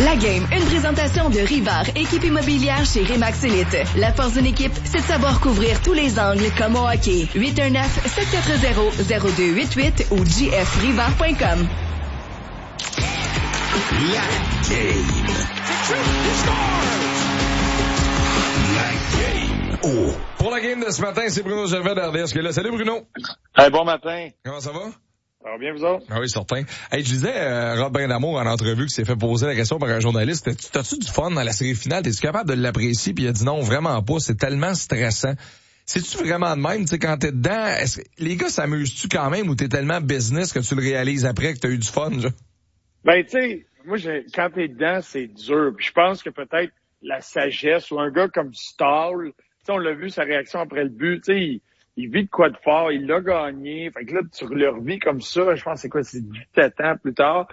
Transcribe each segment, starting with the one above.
La Game, une présentation de Rivard, équipe immobilière chez Remax Elite. La force d'une équipe, c'est de savoir couvrir tous les angles comme au hockey. 819-740-0288 ou jfrivard.com. La Game. La Game. Oh. Pour la game de ce matin, c'est Bruno Gervais d'RDS qui est là. Salut Bruno. Hey, bon matin. Comment ça va? Ça va bien, vous autres? Ah oui, certain. Hey, je disais, Rob Brindamour, en entrevue, qui s'est fait poser la question par un journaliste, t'as-tu du fun dans la série finale? T'es-tu capable de l'apprécier? Puis il a dit non, vraiment pas. C'est tellement stressant. C'est-tu vraiment de même, tu sais, quand t'es dedans? Les gars s'amusent-tu quand même ou t'es tellement business que tu le réalises après que t'as eu du fun, là? Ben, tu sais, moi, quand t'es dedans, c'est dur. Puis je pense que peut-être la sagesse ou un gars comme Stahl, tu sais, on l'a vu, sa réaction après le but, tu sais, il vit de quoi de fort, il l'a gagné. Fait que là, tu le revis comme ça, je pense c'est quoi, c'est 17 ans plus tard.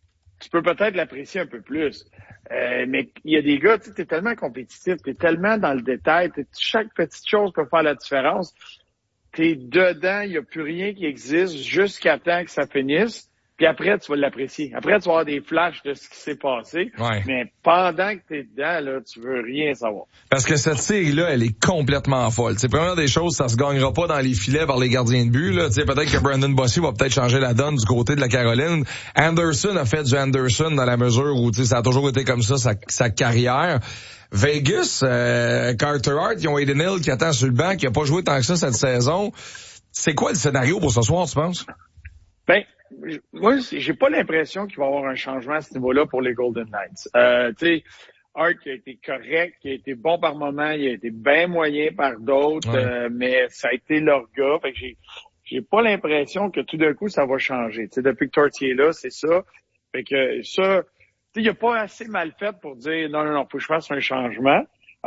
Tu peux peut-être l'apprécier un peu plus. Mais il y a des gars, tu sais, t'es tellement compétitif, t'es tellement dans le détail, chaque petite chose peut faire la différence. T'es dedans, il n'y a plus rien qui existe jusqu'à temps que ça finisse. Puis après, tu vas l'apprécier. Après, tu vas avoir des flashs de ce qui s'est passé. Ouais. Mais pendant que t'es dedans, là, tu veux rien savoir. Parce que cette série-là, elle est complètement folle. C'est première des choses, ça se gagnera pas dans les filets par les gardiens de but. Là. Peut-être que Brandon Bossy va peut-être changer la donne du côté de la Caroline. Anderson a fait du Anderson dans la mesure où ça a toujours été comme ça, sa carrière. Vegas, Carter Hart, ils ont Aiden Hill qui attend sur le banc, qui a pas joué tant que ça cette saison. C'est quoi le scénario pour ce soir, tu penses? Ben, moi, j'ai pas l'impression qu'il va y avoir un changement à ce niveau-là pour les Golden Knights. Tu sais, Hart qui a été correct, qui a été bon par moment, il a été bien moyen par d'autres, ouais. mais ça a été leur gars. Fait que j'ai pas l'impression que tout d'un coup ça va changer. Tu sais, depuis que Tortier est là, c'est ça. Fait que ça, tu sais, il a pas assez mal fait pour dire non, faut que je fasse un changement.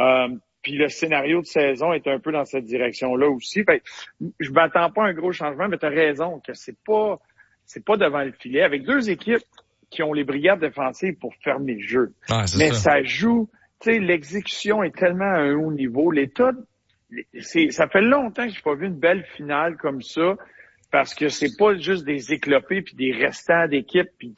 Puis le scénario de saison est un peu dans cette direction-là aussi. Fait que je m'attends pas à un gros changement, mais t'as raison que c'est pas devant le filet. Avec deux équipes qui ont les brigades défensives pour fermer le jeu. Ah, mais ça joue, tu sais, l'exécution est tellement à un haut niveau. Ça fait longtemps que j'ai pas vu une belle finale comme ça, parce que c'est pas juste des éclopés puis des restants d'équipe puis